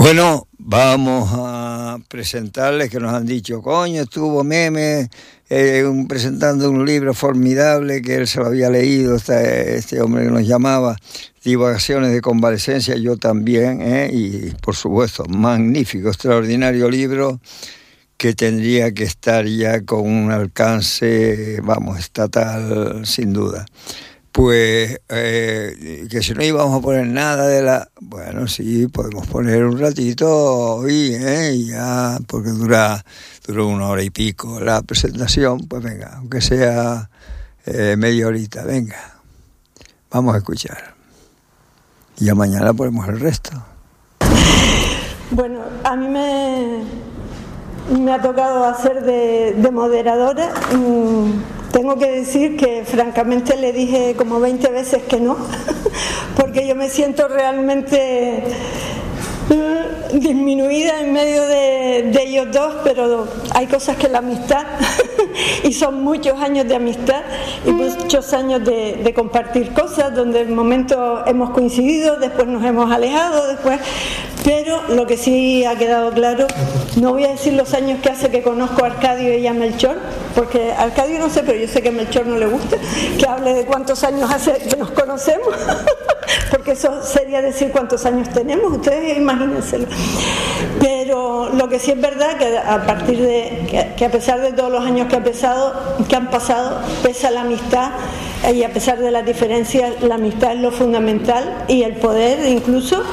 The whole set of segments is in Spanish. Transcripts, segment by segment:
Bueno, vamos a presentarles que nos han dicho, coño, estuvo Meme presentando un libro formidable que él se lo había leído, este hombre que nos llamaba Divagaciones de Convalecencia, yo también, y por supuesto, magnífico, extraordinario libro que tendría que estar ya con un alcance, estatal, sin duda. Pues que si no íbamos a poner nada de la... Bueno, sí, podemos poner un ratito hoy, y ya, porque duró 1 hora y pico la presentación, pues venga, aunque sea media horita, venga, vamos a escuchar. Y ya mañana ponemos el resto. Bueno, a mí me ha tocado hacer de moderadora. Tengo que decir que francamente le dije como 20 veces que no, porque yo me siento realmente disminuida en medio de ellos dos, pero hay cosas que la amistad, y son muchos años de amistad y muchos años de compartir cosas, donde en momentos hemos coincidido, después nos hemos alejado, pero lo que sí ha quedado claro, no voy a decir los años que hace que conozco a Arcadio y a Melchor, porque a Arcadio no sé, pero yo sé que a Melchor no le gusta que hable de cuántos años hace que nos conocemos, porque eso sería decir cuántos años tenemos, ustedes imagínenselo. Pero lo que sí es verdad que a partir de que a pesar de todos los años que han pasado, pesa la amistad, y a pesar de las diferencias, la amistad es lo fundamental, y el poder incluso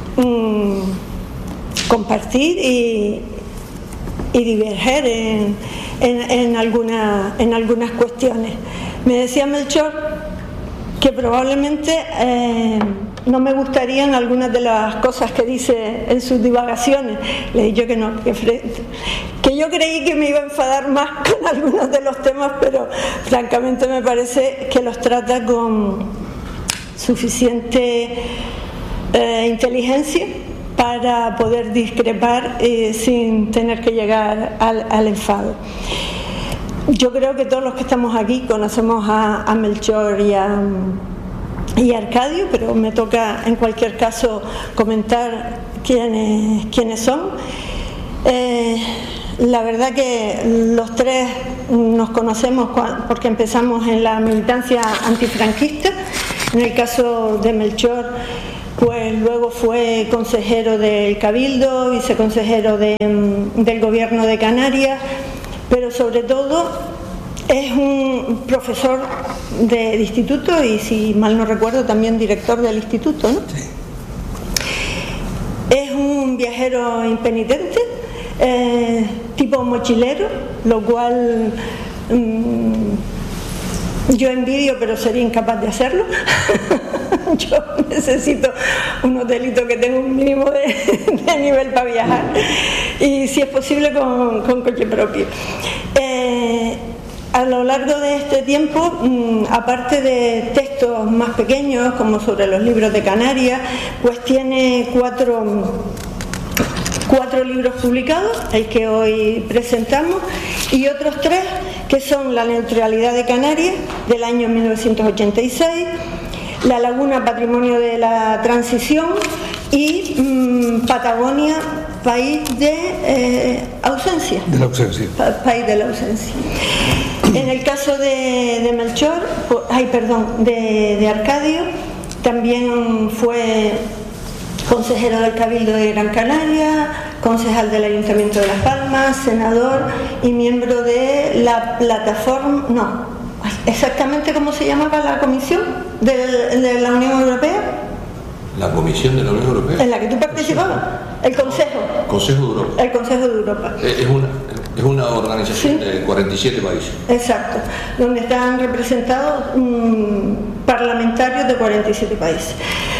compartir y diverger en algunas cuestiones. Me decía Melchor que probablemente no me gustarían algunas de las cosas que dice en sus divagaciones. Le he dicho que no, que yo creí que me iba a enfadar más con algunos de los temas, pero francamente me parece que los trata con suficiente inteligencia para poder discrepar sin tener que llegar al enfado. Yo creo que todos los que estamos aquí conocemos a Melchor y a Arcadio, pero me toca en cualquier caso comentar quiénes son. La verdad que los tres nos conocemos porque empezamos en la militancia antifranquista. En el caso de Melchor, pues luego fue consejero del Cabildo, viceconsejero del Gobierno de Canarias, pero sobre todo es un profesor de instituto y, si mal no recuerdo, también director del instituto, ¿no? Sí. Es un viajero impenitente, tipo mochilero, lo cual yo envidio, pero sería incapaz de hacerlo. Yo necesito un hotelito que tenga un mínimo de nivel para viajar, y si es posible con coche propio. A lo largo de este tiempo, aparte de textos más pequeños como sobre los libros de Canarias, pues tiene cuatro libros publicados, el que hoy presentamos, y otros 3 que son La neutralidad de Canarias, del año 1986, La laguna, patrimonio de la transición, y Patagonia, país de ausencia. De la ausencia. País de la ausencia. En el caso de Melchor, de Arcadio, también fue consejero del Cabildo de Gran Canaria, concejal del Ayuntamiento de Las Palmas, senador y miembro de la plataforma, exactamente cómo se llamaba la comisión de la Unión Europea. ¿La Comisión de la Unión Europea? ¿En la que tú participabas? El Consejo. Consejo de Europa. El Consejo de Europa. Es una organización, ¿sí?, de 47 países. Exacto, donde están representados parlamentarios de 47 países.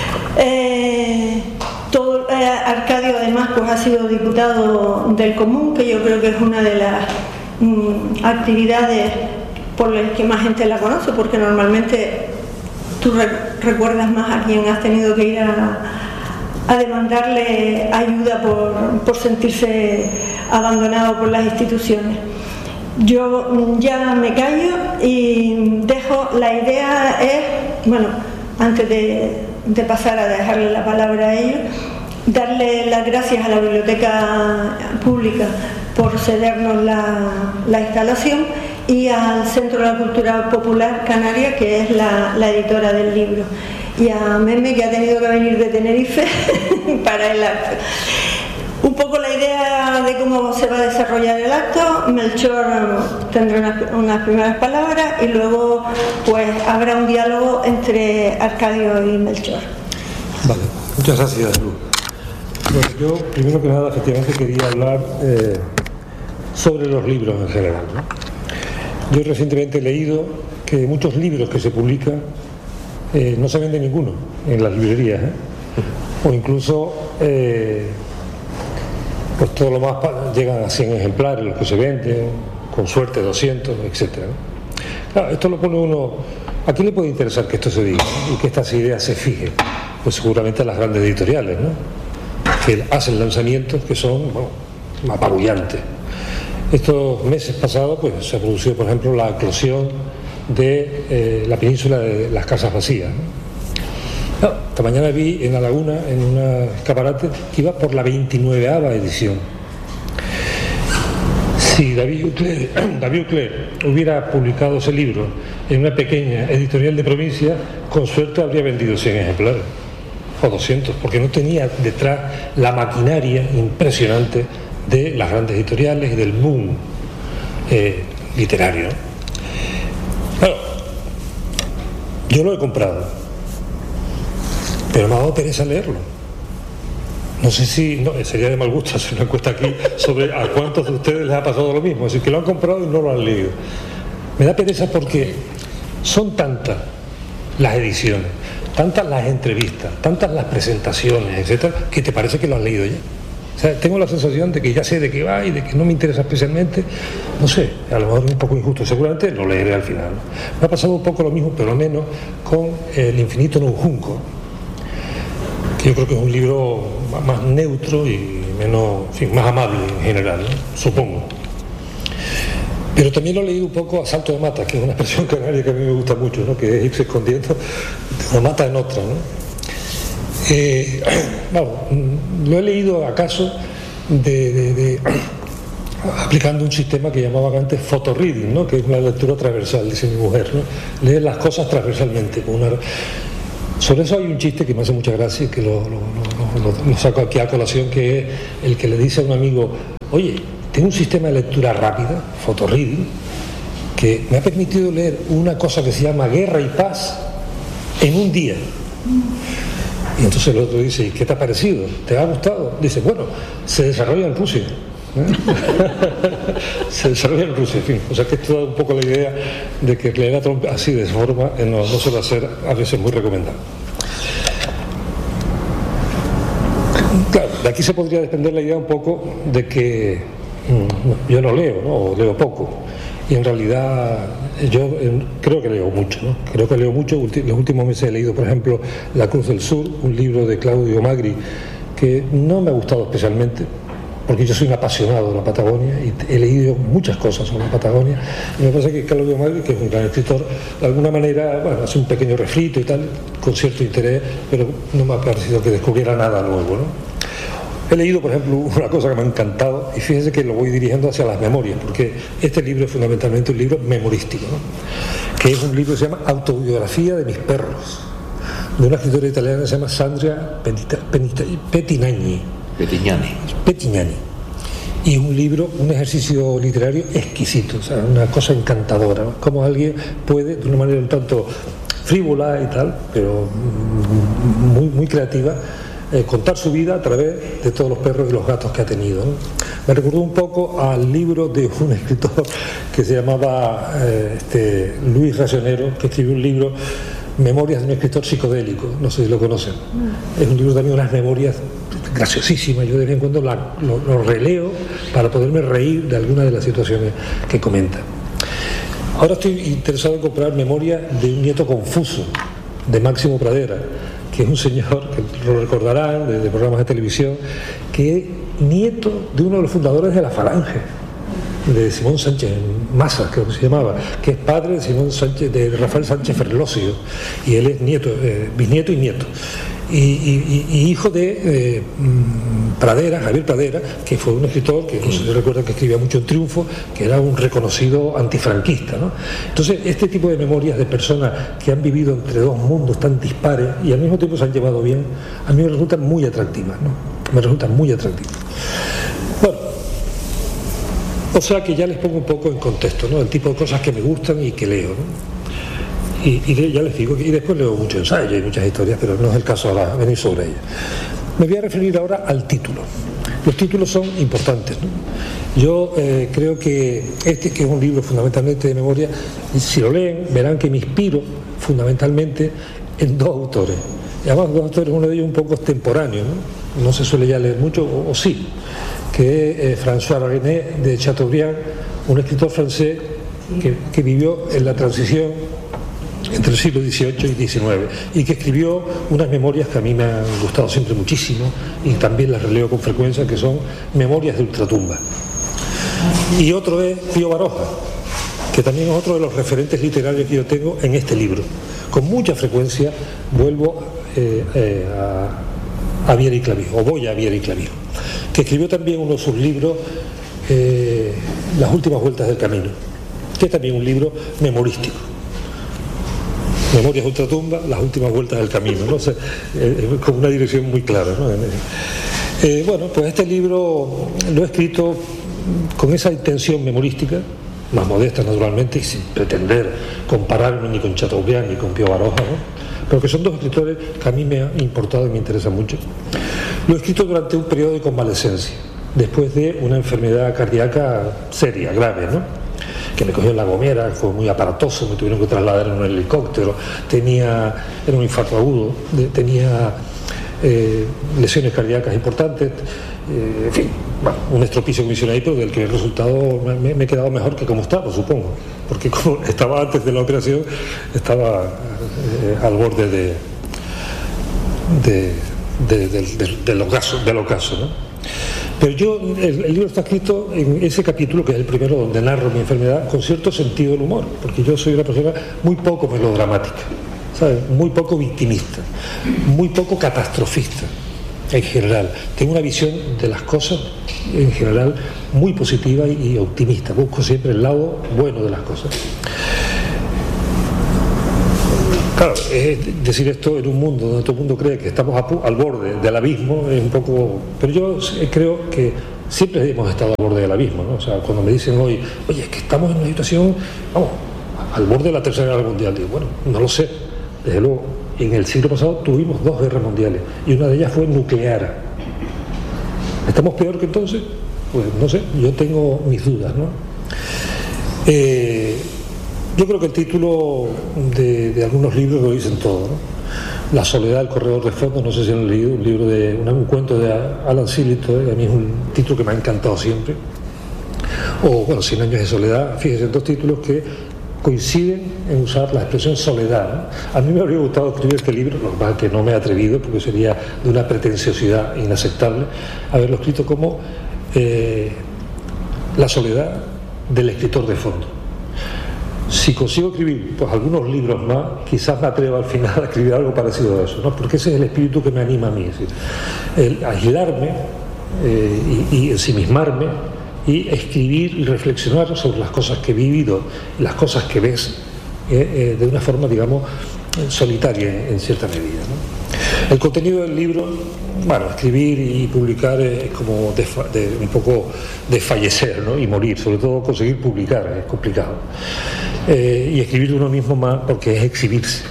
Arcadio además pues ha sido diputado del Común, que yo creo que es una de las actividades por las que más gente la conoce, porque normalmente tú recuerdas más a quien has tenido que ir a demandarle ayuda por sentirse abandonado por las instituciones. Yo ya me callo y dejo, la idea es, antes de pasar a dejarle la palabra a ellos, darle las gracias a la Biblioteca Pública por cedernos la instalación y al Centro de la Cultura Popular Canaria, que es la editora del libro, y a Meme, que ha tenido que venir de Tenerife para el acto. Un poco la idea de cómo se va a desarrollar el acto: Melchor tendrá unas primeras palabras y luego pues habrá un diálogo entre Arcadio y Melchor. Vale, muchas gracias, Luz. Bueno, yo primero que nada efectivamente quería hablar sobre los libros en general, ¿no? Yo recientemente he leído que muchos libros que se publican no se vende ninguno en las librerías, o incluso pues todo lo más llegan a 100 ejemplares los que se venden, con suerte 200, etcétera, ¿no? Claro, esto lo pone uno. ¿A quién le puede interesar que esto se diga y que estas ideas se fijen? Pues seguramente a las grandes editoriales, ¿no?, que hacen lanzamientos que son, bueno, apabullantes. Estos meses pasados pues se ha producido, por ejemplo, la eclosión de la península de las casas vacías, ¿no? Esta mañana vi en La Laguna, en un escaparate, que iba por la 29ª edición. Si David Ucler hubiera publicado ese libro en una pequeña editorial de provincia, con suerte habría vendido 100 ejemplares o 200, porque no tenía detrás la maquinaria impresionante de las grandes editoriales y del boom literario. Bueno, yo lo he comprado, pero me ha dado pereza leerlo. No sé si sería de mal gusto hacer una encuesta aquí sobre a cuántos de ustedes les ha pasado lo mismo, es decir, que lo han comprado y no lo han leído. Me da pereza porque son tantas las ediciones, tantas las entrevistas, tantas las presentaciones, etcétera, que te parece que lo has leído ya. O sea, tengo la sensación de que ya sé de qué va y de que no me interesa especialmente. No sé, a lo mejor es un poco injusto, seguramente lo leeré al final, ¿no? Me ha pasado un poco lo mismo, pero menos, con El infinito en un junco, que yo creo que es un libro más neutro y menos, en fin, más amable en general, ¿no?, supongo. Pero también lo he leído un poco a salto de mata, que es una expresión canaria que a mí me gusta mucho, ¿no?, que es irse escondiendo de una mata en otra, ¿no? Vamos, lo he leído acaso aplicando un sistema que llamaban antes photoreading, ¿no?, que es una lectura transversal, dice mi mujer, ¿no?, leer las cosas transversalmente. Sobre eso hay un chiste que me hace mucha gracia, que lo saco aquí a colación, que es el que le dice a un amigo: oye, tengo un sistema de lectura rápida, photoreading, que me ha permitido leer una cosa que se llama Guerra y Paz en un día. Y entonces el otro dice: ¿y qué te ha parecido? ¿Te ha gustado? Dice: bueno, se desarrolla en Rusia. Se desarrolla en Rusia, en fin. O sea que esto da un poco la idea de que leer a Trump así de esa forma no suele ser a veces muy recomendable. Claro, de aquí se podría desprender la idea un poco de que yo no leo, ¿no?, o leo poco. Y en realidad yo creo que leo mucho, ¿no? Creo que leo mucho. Los últimos meses he leído, por ejemplo, La Cruz del Sur, un libro de Claudio Magri, que no me ha gustado especialmente, porque yo soy un apasionado de la Patagonia y he leído muchas cosas sobre la Patagonia, y me parece que Claudio Magri, que es un gran escritor, de alguna manera, bueno, hace un pequeño refrito y tal, con cierto interés, pero no me ha parecido que descubriera nada nuevo, ¿no? He leído, por ejemplo, una cosa que me ha encantado, y fíjense que lo voy dirigiendo hacia las memorias, porque este libro es fundamentalmente un libro memorístico, ¿no?, que es un libro que se llama Autobiografía de mis perros, de una escritora italiana que se llama Sandra Pettignani. Y un libro, un ejercicio literario exquisito, o sea, una cosa encantadora, ¿no?, como alguien puede, de una manera un tanto frívola y tal, pero muy, muy creativa, contar su vida a través de todos los perros y los gatos que ha tenido, ¿no? Me recordó un poco al libro de un escritor que se llamaba Luis Racionero, que escribió un libro, Memorias de un escritor psicodélico, no sé si lo conocen. Es un libro también, unas memorias graciosísimas. Yo de vez en cuando lo releo para poderme reír de algunas de las situaciones que comenta. Ahora estoy interesado en comprar Memorias de un nieto confuso, de Máximo Pradera, que es un señor, que lo recordarán de programas de televisión, que es nieto de uno de los fundadores de la Falange, de Simón Sánchez Maza, creo que se llamaba, que es padre de Simón Sánchez, de Rafael Sánchez Ferlosio, y él es nieto, bisnieto y nieto. y hijo de Pradera, Javier Pradera, que fue un escritor que, no sé si recuerdan, que escribía mucho en Triunfo, que era un reconocido antifranquista, ¿no? Entonces, este tipo de memorias de personas que han vivido entre dos mundos tan dispares y al mismo tiempo se han llevado bien, a mí me resultan muy atractivas, ¿no? Me resultan muy atractivas. Bueno, o sea que ya les pongo un poco en contexto, ¿no? El tipo de cosas que me gustan y que leo, ¿no? Y ya les digo, y después leo mucho ensayo y muchas historias, pero no es el caso ahora venir sobre ellas. Me voy a referir ahora al título. Los títulos son importantes, ¿no? Yo creo que este, que es un libro fundamentalmente de memoria, si lo leen verán que me inspiro fundamentalmente en dos autores. Y además dos autores, uno de ellos un poco extemporáneo, ¿no? No se suele ya leer mucho, o sí, que es François René de Chateaubriand, un escritor francés que vivió en la transición entre el siglo XVIII y XIX y que escribió unas memorias que a mí me han gustado siempre muchísimo y también las releo con frecuencia, que son Memorias de Ultratumba. Y otro es Pío Baroja, que también es otro de los referentes literarios que yo tengo en este libro. Con mucha frecuencia vuelvo a Viera y Clavijo, o voy a Viera y Clavijo, que escribió también uno de sus libros, Las últimas vueltas del camino, que es también un libro memorístico. Memorias de Ultratumba, Las últimas vueltas del camino, ¿no? O sea, con una dirección muy clara, ¿no? Bueno, pues este libro lo he escrito con esa intención memorística, más modesta naturalmente, y sin pretender compararme ni con Chateaubriand ni con Pío Baroja, ¿no? Pero que son dos escritores que a mí me han importado y me interesan mucho. Lo he escrito durante un periodo de convalescencia, después de una enfermedad cardíaca seria, grave, ¿no? Que me cogió en La Gomera, fue muy aparatoso, me tuvieron que trasladar en un helicóptero, era un infarto agudo, tenía lesiones cardíacas importantes, en fin, bueno, un estropicio que me hicieron ahí, pero del que el resultado me he quedado mejor que como estaba, supongo, porque como estaba antes de la operación, estaba al borde del ocaso, ¿no? Pero yo, el libro está escrito en ese capítulo, que es el primero donde narro mi enfermedad, con cierto sentido del humor, porque yo soy una persona muy poco melodramática, ¿sabes? Muy poco victimista, muy poco catastrofista, en general. Tengo una visión de las cosas, en general, muy positiva y optimista. Busco siempre el lado bueno de las cosas. Claro, decir esto en un mundo donde todo el mundo cree que estamos al borde del abismo es un poco... Pero yo creo que siempre hemos estado al borde del abismo, ¿no? O sea, cuando me dicen hoy, oye, es que estamos en una situación, vamos, al borde de la Tercera Guerra Mundial, digo, bueno, no lo sé. Desde luego, en el siglo pasado tuvimos 2 guerras mundiales y una de ellas fue nuclear. ¿Estamos peor que entonces? Pues no sé, yo tengo mis dudas, ¿no? Yo creo que el título de algunos libros lo dicen todo, ¿no? La soledad del corredor de fondo, no sé si han leído un libro un cuento de Alan Sillitoe, a mí es un título que me ha encantado siempre. O, bueno, 100 años de soledad, fíjense, 2 títulos que coinciden en usar la expresión soledad, ¿no? A mí me habría gustado escribir este libro, lo que pasa es que no me he atrevido porque sería de una pretenciosidad inaceptable, haberlo escrito como la soledad del escritor de fondo. Si consigo escribir pues algunos libros más, quizás me atreva al final a escribir algo parecido a eso, ¿no? Porque ese es el espíritu que me anima a mí, es decir, el aislarme y ensimismarme y escribir y reflexionar sobre las cosas que he vivido, las cosas que ves de una forma, digamos, solitaria en cierta medida, ¿no? El contenido del libro, bueno, escribir y publicar es como un poco desfallecer, ¿no? Y morir, sobre todo conseguir publicar es complicado. Y escribir de uno mismo más porque es exhibirse.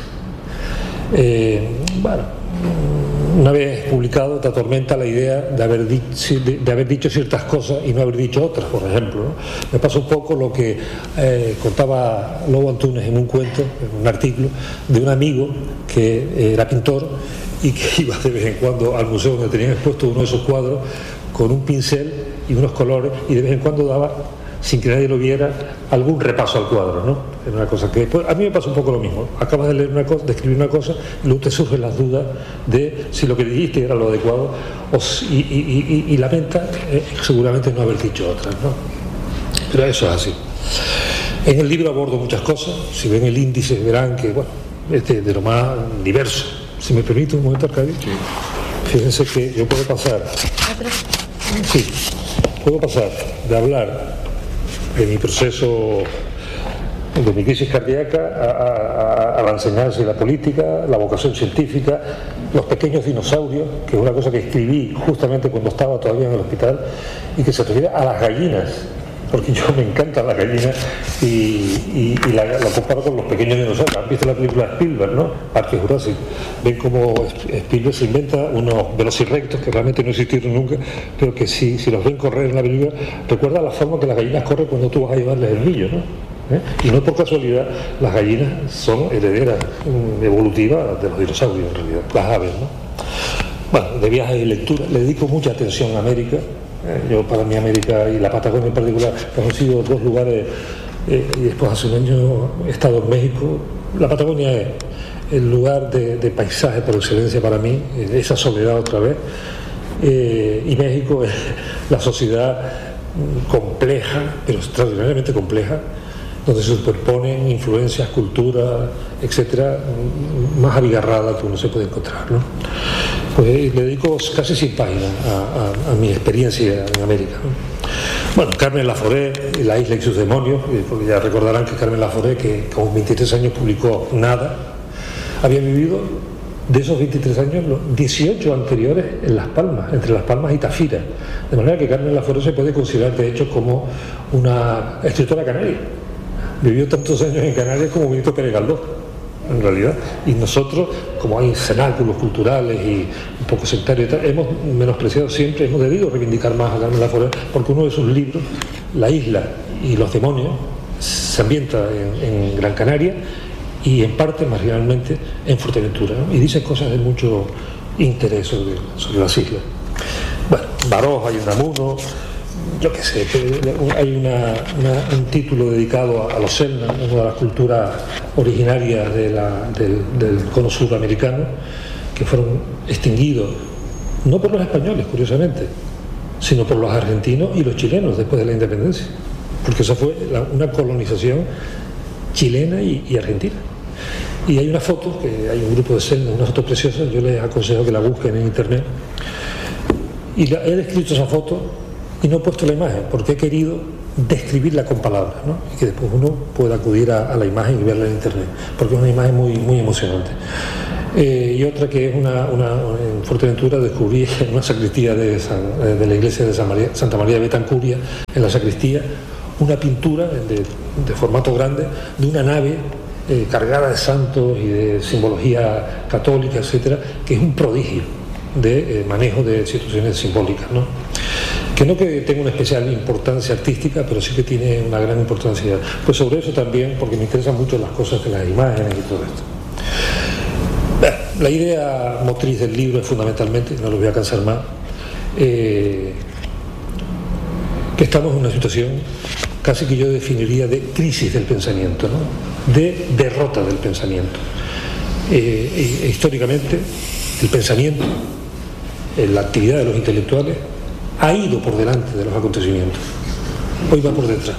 Bueno, una vez publicado te atormenta la idea de haber dicho ciertas cosas y no haber dicho otras, por ejemplo, ¿no? Me pasa un poco lo que contaba Lobo Antunes en un cuento, en un artículo, de un amigo que era pintor y que iba de vez en cuando al museo donde tenían expuesto uno de esos cuadros con un pincel y unos colores, y de vez en cuando daba, sin que nadie lo viera, algún repaso al cuadro, ¿no? Era una cosa que después, a mí me pasa un poco lo mismo. Acabas de leer una cosa, de escribir una cosa, y luego te surgen las dudas de si lo que dijiste era lo adecuado, y lamenta seguramente no haber dicho otras, ¿no? Pero eso es así. En el libro abordo muchas cosas. Si ven el índice verán que, bueno, de lo más diverso, Si me permite un momento, Arcadio. Sí. Fíjense que yo puedo pasar. Sí, puedo pasar de hablar de mi proceso, de mi crisis cardíaca, a la enseñanza y la política, la vocación científica, los pequeños dinosaurios, que es una cosa que escribí justamente cuando estaba todavía en el hospital, y que se refiere a las gallinas, porque yo me encantan las gallinas y lo comparo con los pequeños dinosaurios. ¿Han visto la película Spielberg, no? Parque Jurásico. Ven cómo Spielberg se inventa unos velociraptors que realmente no existieron nunca, pero que si los ven correr en la película, recuerda la forma que las gallinas corren cuando tú vas a llevarles el millo, ¿no? Y no por casualidad, las gallinas son herederas evolutivas de los dinosaurios, en realidad, las aves, ¿no? Bueno, de viajes y lectura, le dedico mucha atención a América. Yo, para mí, América y la Patagonia en particular han sido dos lugares, y después hace un año he estado en México. La Patagonia es el lugar de paisaje por excelencia para mí, esa soledad otra vez, y México es la sociedad compleja, pero extraordinariamente compleja, donde se superponen influencias, culturas, etcétera, más abigarrada que uno se puede encontrar, ¿no? Pues le dedico casi 100 páginas a mi experiencia en América, ¿no? Bueno, Carmen Laforet y La isla y sus demonios, porque ya recordarán que Carmen Laforet, que con 23 años publicó Nada, había vivido de esos 23 años los 18 anteriores en Las Palmas, entre Las Palmas y Tafira, de manera que Carmen Laforet se puede considerar de hecho como una escritora canaria. Vivió tantos años en Canarias como Benito Pérez Galdós, en realidad, y nosotros, como hay cenáculos culturales y un poco sectarios y tal, hemos menospreciado siempre, hemos debido reivindicar más a Carmen Laforet, porque uno de sus libros, La isla y los demonios, se ambienta en Gran Canaria y en parte, marginalmente, en Fuerteventura, ¿no? Y dice cosas de mucho interés sobre las islas. Bueno, Baroja y Unamuno, yo qué sé, hay un título dedicado a los Selknam, una de las culturas originarias del cono sudamericano, que fueron extinguidos, no por los españoles, curiosamente, sino por los argentinos y los chilenos después de la independencia, porque esa fue una colonización chilena y argentina. Y hay una foto, que hay un grupo de Selknam, una foto preciosa, yo les aconsejo que la busquen en internet, y he descrito esa foto y no he puesto la imagen porque he querido describirla con palabras, ¿no? Y que después uno pueda acudir a la imagen y verla en internet, porque es una imagen muy, muy emocionante. Y otra que es en Fuerteventura descubrí en una sacristía de la iglesia de Santa María de Betancuria, en la sacristía, una pintura de formato grande de una nave cargada de santos y de simbología católica, etcétera, que es un prodigio de manejo de situaciones simbólicas, ¿no? Que no que tenga una especial importancia artística, pero sí que tiene una gran importancia. Pues sobre eso también, porque me interesan mucho las cosas de las imágenes y todo esto. La idea motriz del libro es fundamentalmente, no lo voy a cansar más, que estamos en una situación casi que yo definiría de crisis del pensamiento, ¿no? De derrota del pensamiento. Históricamente, el pensamiento, la actividad de los intelectuales, ha ido por delante de los acontecimientos. Hoy va por detrás.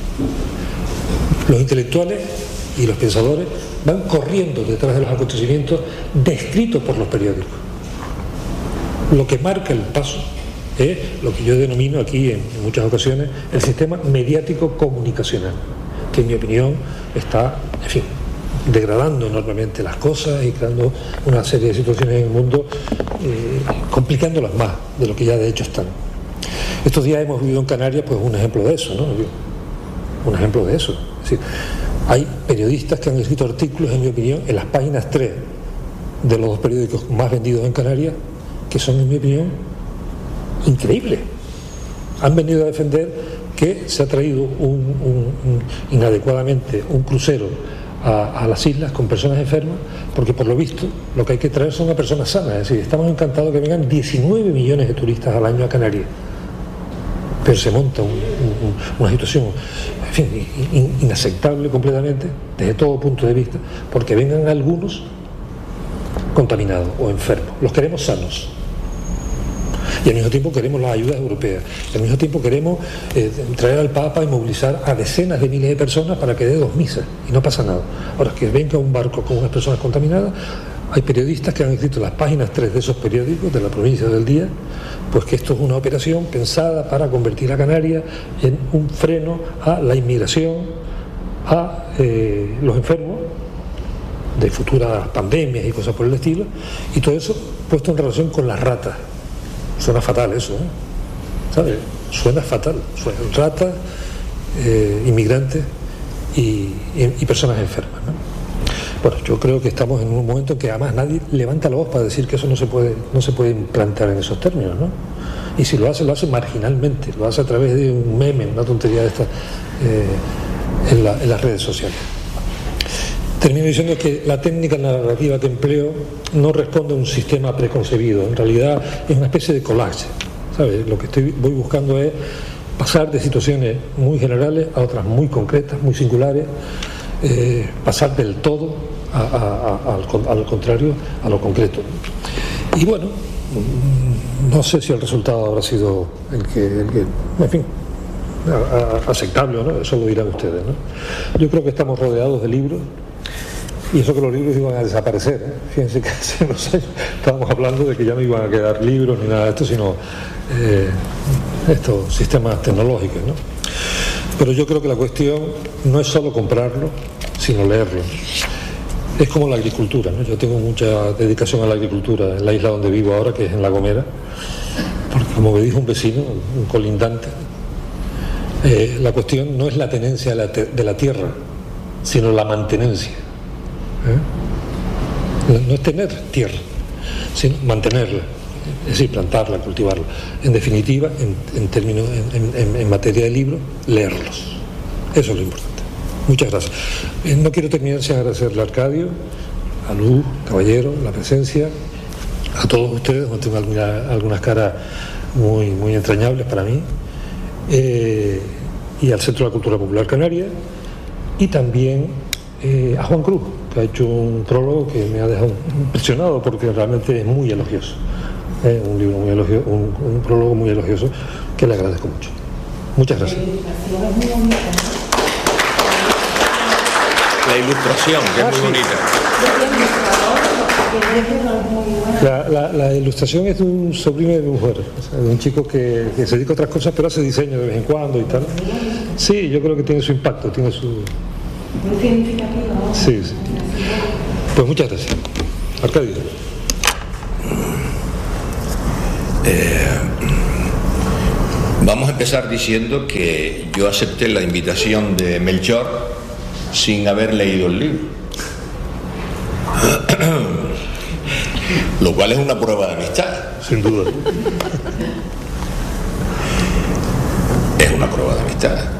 Los intelectuales y los pensadores van corriendo detrás de los acontecimientos descritos por los periódicos. Lo que marca el paso es lo que yo denomino aquí en muchas ocasiones el sistema mediático comunicacional, que en mi opinión está, en fin, degradando enormemente las cosas y creando una serie de situaciones en el mundo, complicándolas más de lo que ya de hecho están. Estos días hemos vivido en Canarias pues un ejemplo de eso, ¿no? Un ejemplo de eso. Es decir, hay periodistas que han escrito artículos, en mi opinión, en las páginas 3 de los dos periódicos más vendidos en Canarias, que son, en mi opinión, increíbles. Han venido a defender que se ha traído inadecuadamente un crucero a las islas con personas enfermas, porque por lo visto lo que hay que traer son a personas sanas. Es decir, estamos encantados que vengan 19 millones de turistas al año a Canarias, pero se monta una situación, en fin, inaceptable completamente desde todo punto de vista, porque vengan algunos contaminados o enfermos. Los queremos sanos. Y al mismo tiempo queremos las ayudas europeas. Y al mismo tiempo queremos traer al Papa y movilizar a decenas de miles de personas para que dé 2 misas. Y no pasa nada. Ahora, que venga un barco con unas personas contaminadas, Hay periodistas que han escrito en las páginas 3 de esos periódicos de la provincia del día, pues que esto es una operación pensada para convertir a Canarias en un freno a la inmigración, a los enfermos de futuras pandemias y cosas por el estilo, y todo eso puesto en relación con las ratas. Suena fatal eso, ¿sabes? Suena fatal. Suena ratas, inmigrantes y personas enfermas, ¿no? Bueno, yo creo que estamos en un momento en que además nadie levanta la voz para decir que eso no se puede implantar en esos términos, ¿no? Y si lo hace marginalmente, lo hace a través de un meme, una tontería de esta en las redes sociales. Termino diciendo que la técnica narrativa que empleo no responde a un sistema preconcebido, en realidad es una especie de collage, ¿sabes? Lo que voy buscando es pasar de situaciones muy generales a otras muy concretas, muy singulares, pasar del todo al contrario, a lo concreto. Y bueno, no sé si el resultado habrá sido el que en fin, aceptable o no, eso lo dirán ustedes, ¿no? Yo creo que estamos rodeados de libros, y eso que los libros iban a desaparecer, ¿eh? Fíjense que hace unos años estábamos hablando de que ya no iban a quedar libros ni nada de esto, sino estos sistemas tecnológicos, ¿no? Pero yo creo que la cuestión no es solo comprarlo, sino leerlo. Es como la agricultura, ¿no? Yo tengo mucha dedicación a la agricultura en la isla donde vivo ahora, que es en La Gomera, porque como me dijo un vecino, un colindante, la cuestión no es la tenencia de la tierra, sino la mantenencia. No es tener tierra, sino mantenerla, es decir, plantarla, cultivarla. En definitiva, en materia de libros, leerlos. Eso es lo importante. Muchas gracias. No quiero terminar sin agradecerle a Arcadio, a Luz, Caballero, la presencia, a todos ustedes, donde tengo algunas caras muy, muy entrañables para mí, y al Centro de la Cultura Popular Canaria, y también a Juan Cruz, que ha hecho un prólogo que me ha dejado impresionado porque realmente es muy elogioso. Un libro muy elogioso, un prólogo muy elogioso que le agradezco mucho. Muchas gracias. La ilustración, que es muy bonita. La ilustración es de un sobrino de mi mujer, o sea, de un chico que se dedica a otras cosas, pero hace diseño de vez en cuando y tal. Sí, yo creo que tiene su impacto, tiene su... Muy significativo. Sí, sí. Pues muchas gracias. Arcadio. Vamos a empezar diciendo que yo acepté la invitación de Melchor sin haber leído el libro. Lo cual es una prueba de amistad. Sin duda. Es una prueba de amistad.